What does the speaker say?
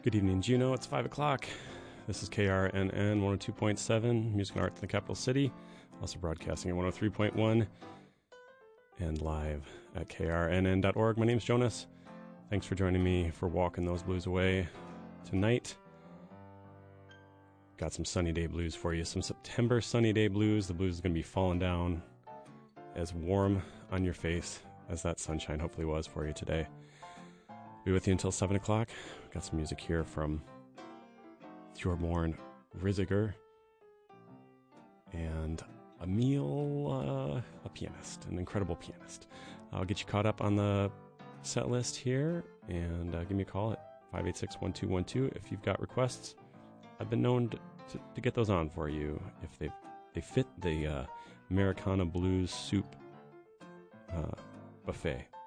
Good evening, Juneau. It's 5 o'clock. This is KRNN 102.7, Music and Arts in the capital city. Also broadcasting at 103.1 and live at krnn.org. My name's Jonas. Thanks for joining me for Walking Those Blues Away tonight. Got some sunny day blues for you. Some September sunny day blues. The blues is going to be falling down as warm on your face as that sunshine hopefully was for you today. Be with you until 7 o'clock. Got some music here from Thorbjørn Risager and Emil, a pianist, an incredible pianist. I'll get you caught up on the set list here and give me a call at 586-1212 if you've got requests. I've been known to get those on for you if they fit the Americana Blues Soup buffet.